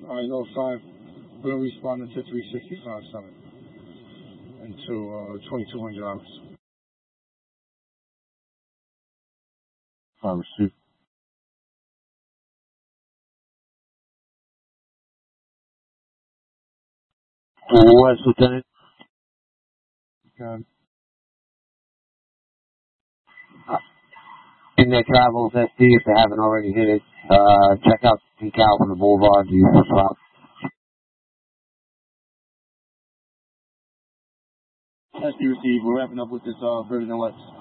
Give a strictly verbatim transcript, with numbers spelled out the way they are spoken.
All right, no five. We're gonna respond to three sixty-five seven into uh, twenty-two hundred hours. Five receive. West Lieutenant. God. Uh, in their travels, S D, if they haven't already hit it, uh, check out Peak Out on the Boulevard, the usual spot. S D received. We're wrapping up with this uh, Virgin West.